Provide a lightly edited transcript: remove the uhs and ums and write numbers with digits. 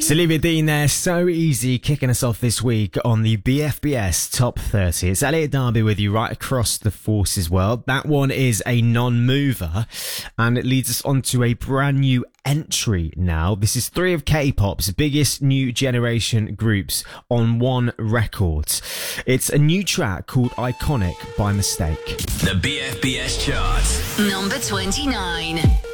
Olivia Dean there, So Easy, kicking us off this week on the BFBS Top 30. It's Elliot Darby with you right across the Forces world. That one is a non-mover, and it leads us on to a brand new entry now. This is three of K-pop's biggest new generation groups on one record. It's a new track called Iconic by Mistake. The BFBS chart. Number 29.